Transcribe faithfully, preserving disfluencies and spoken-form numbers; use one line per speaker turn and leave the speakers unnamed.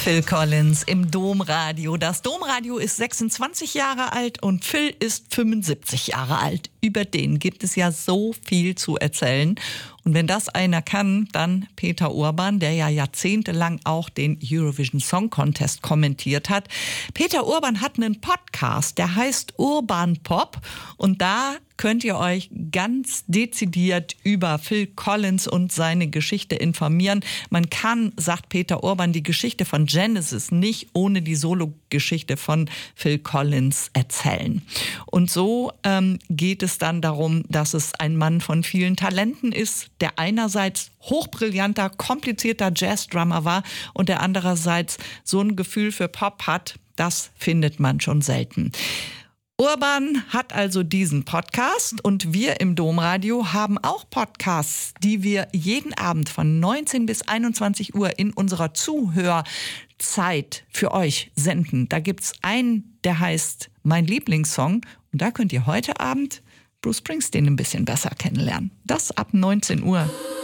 Phil Collins im Domradio. Das Domradio ist sechsundzwanzig Jahre alt und Phil ist fünfundsiebzig Jahre alt. Über den gibt es ja so viel zu erzählen. Und wenn das einer kann, dann Peter Urban, der ja jahrzehntelang auch den Eurovision Song Contest kommentiert hat. Peter Urban hat einen Podcast, der heißt Urban Pop. Und da könnt ihr euch ganz dezidiert über Phil Collins und seine Geschichte informieren. Man kann, sagt Peter Urban, die Geschichte von Genesis nicht ohne die Solo-Geschichte von Phil Collins erzählen. Und so ähm, geht es dann darum, dass es ein Mann von vielen Talenten ist, der einerseits hochbrillanter, komplizierter Jazzdrummer war und der andererseits so ein Gefühl für Pop hat, das findet man schon selten. Urban hat also diesen Podcast und wir im Domradio haben auch Podcasts, die wir jeden Abend von neunzehn bis einundzwanzig Uhr in unserer Zuhörzeit für euch senden. Da gibt's einen, der heißt Mein Lieblingssong und da könnt ihr heute Abend Bruce Springsteen ein bisschen besser kennenlernen. Das ab neunzehn Uhr.